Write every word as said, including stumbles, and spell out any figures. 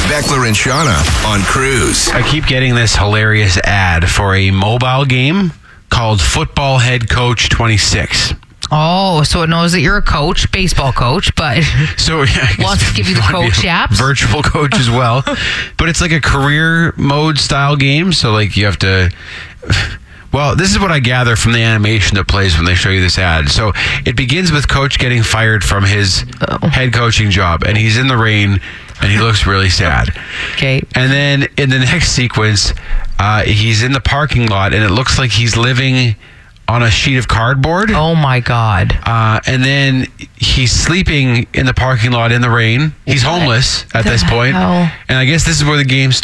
Beckler and Shauna on Cruise. I keep getting this hilarious ad for a mobile game called Football Head Coach twenty-six. Oh, so it knows that you're a coach, baseball coach, but so yeah, wants to give you the coach apps. Virtual coach as well. But it's like a career mode style game. So like you have to... Well, this is what I gather from the animation that plays when they show you this ad. So it begins with Coach getting fired from his oh. head coaching job, and he's in the rain, and he looks really sad. Okay. And then in the next sequence, uh, he's in the parking lot, and it looks like he's living on a sheet of cardboard. Oh, my God. Uh, and then he's sleeping in the parking lot in the rain. He's homeless at this point. Hell? And I guess this is where the game starts.